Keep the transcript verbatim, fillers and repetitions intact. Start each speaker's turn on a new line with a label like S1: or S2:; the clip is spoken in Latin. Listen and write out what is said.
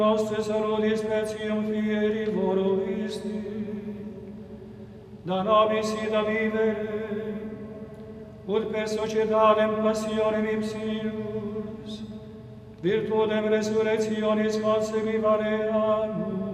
S1: nostre salutis specium fieri voro isti, da nobis ida vivere, ut per societatem passionem ipsius, virtutem resurrectionis conseguivare amus.